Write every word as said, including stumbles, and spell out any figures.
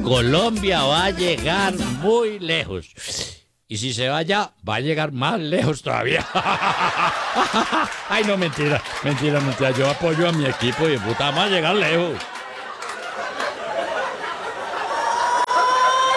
Colombia va a llegar muy lejos. Y si se vaya, va a llegar más lejos todavía. Ay, no, mentira, mentira, mentira. Yo apoyo a mi equipo y de puta, vamos a llegar lejos.